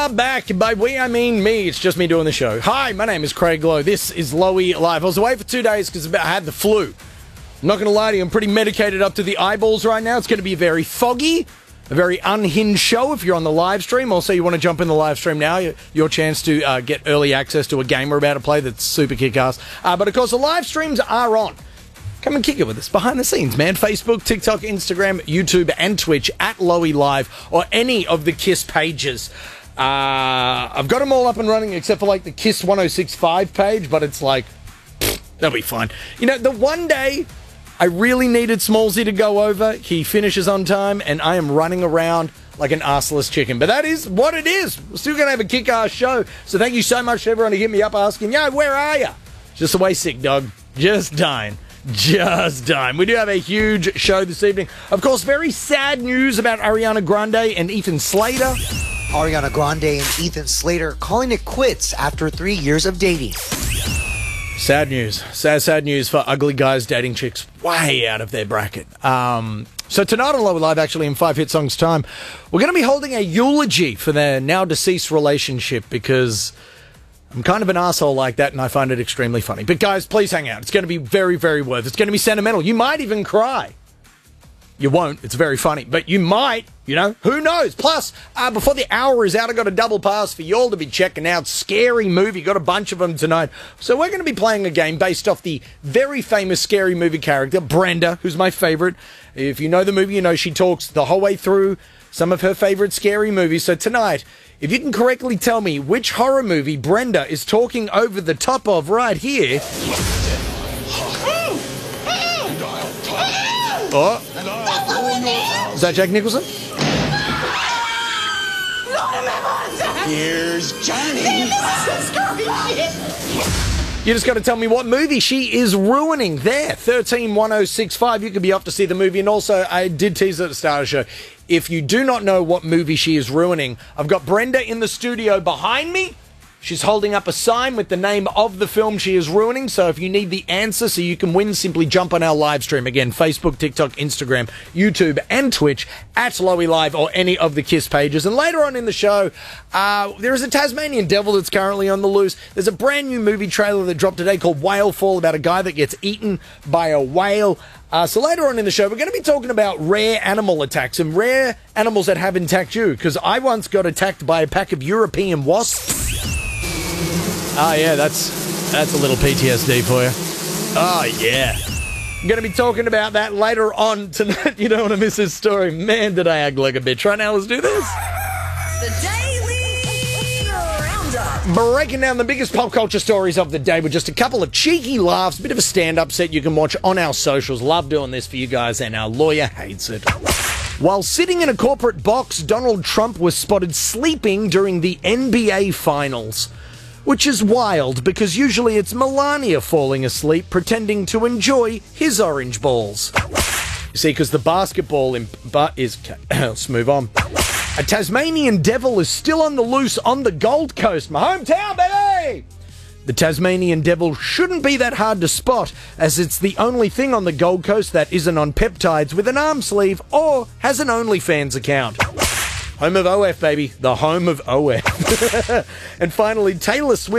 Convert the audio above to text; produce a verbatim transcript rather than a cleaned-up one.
are back. By we, I mean me. It's just me doing the show. Hi, my name is Craig Lowe. This is Lowy Live. I was away for two days because I had the flu. I'm not going to lie to you. I'm pretty medicated up to the eyeballs right now. It's going to be very foggy, a very unhinged show if you're on the live stream. Also, you want to jump in the live stream now, your chance to uh, get early access to a game we're about to play that's super kick-ass. Uh, but, of course, the live streams are on. Come and kick it with us behind the scenes, man. Facebook, TikTok, Instagram, YouTube, and Twitch at Lowy Live or any of the KISS pages. Uh, I've got them all up and running except for like the KISS one oh six point five page, but it's like, pfft, that'll be fine. You know, the one day I really needed Smallsy to go over, he finishes on time, and I am running around like an arseless chicken. But that is what it is. We're still going to have a kick-ass show. So thank you so much to everyone who hit me up asking, yo, where are you? Just away sick, dog. Just dying. Just dying. We do have a huge show this evening. Of course, very sad news about Ariana Grande and Ethan Slater. Ariana Grande and Ethan Slater calling it quits after three years of dating. Sad news. Sad, sad news for ugly guys dating chicks way out of their bracket. Um, so tonight on Lower Live, actually in Five Hit Songs time, we're going to be holding a eulogy for their now deceased relationship because I'm kind of an asshole like that, and I find it extremely funny. But guys, please hang out. It's going to be very, very worth it. It's going to be sentimental. You might even cry. You won't. It's very funny. But you might, you know, who knows? Plus, uh, before the hour is out, I got a double pass for y'all to be checking out. Scary Movie. Got a bunch of them tonight. So we're going to be playing a game based off the very famous Scary Movie character, Brenda, who's my favorite. If you know the movie, you know she talks the whole way through some of her favorite scary movies. So tonight, if you can correctly tell me which horror movie Brenda is talking over the top of right here. Oh. Is that Jack Nicholson? Here's Johnny. You just got to tell me what movie she is ruining there. thirteen one oh six five. You could be off to see the movie. And also, I did tease at the start of the show. If you do not know what movie she is ruining, I've got Brenda in the studio behind me. She's holding up a sign with the name of the film she is ruining. So if you need the answer so you can win, simply jump on our live stream. Again, Facebook, TikTok, Instagram, YouTube, and Twitch at Lowy Live or any of the KISS pages. And later on in the show, uh, there is a Tasmanian devil that's currently on the loose. There's a brand new movie trailer that dropped today called Whale Fall about a guy that gets eaten by a whale. Uh, so later on in the show, we're going to be talking about rare animal attacks and rare animals that have attacked you. Because I once got attacked by a pack of European wasps. Oh, yeah, that's that's a little P T S D for you. Oh, yeah. I'm going to be talking about that later on tonight. You don't want to miss this story. Man, did I act like a bitch. Right now, let's do this. The Daily Roundup. Breaking down the biggest pop culture stories of the day with just a couple of cheeky laughs, a bit of a stand-up set you can watch on our socials. Love doing this for you guys, and our lawyer hates it. While sitting in a corporate box, Donald Trump was spotted sleeping during the N B A Finals. Which is wild, because usually it's Melania falling asleep, pretending to enjoy his orange balls. You see, because the basketball in, but is... Let's move on. A Tasmanian devil is still on the loose on the Gold Coast, my hometown, baby! The Tasmanian devil shouldn't be that hard to spot, as it's the only thing on the Gold Coast that isn't on peptides with an arm sleeve or has an OnlyFans account. Home of O F, baby. The home of O F. And finally, Taylor Swift